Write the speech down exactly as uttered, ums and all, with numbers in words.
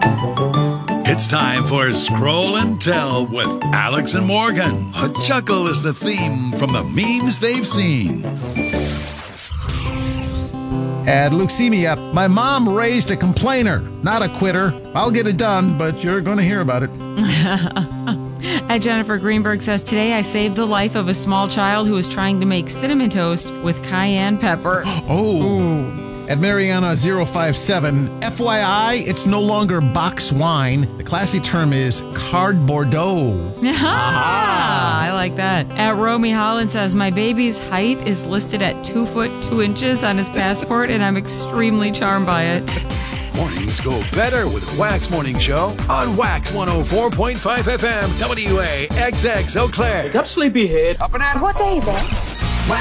It's time for Scroll and Tell with Alex and Morgan. A chuckle is the theme from the memes they've seen. At Leukemia, my mom raised a complainer, not a quitter. I'll get it done, but you're going to hear about it. At Jennifer Greenberg says, today I saved the life of a small child who was trying to make cinnamon toast with cayenne pepper. Oh. Ooh. At Mariana zero five seven, F Y I, it's no longer box wine. The classy term is card Bordeaux. Ah, I like that. At Romy Holland says, my baby's height is listed at two foot two inches on his passport, and I'm extremely charmed by it. Mornings go better with Wax Morning Show on Wax one oh four point five F M, W A X X Eau Claire. Up, sleepyhead. Up and at 'em. What day is it?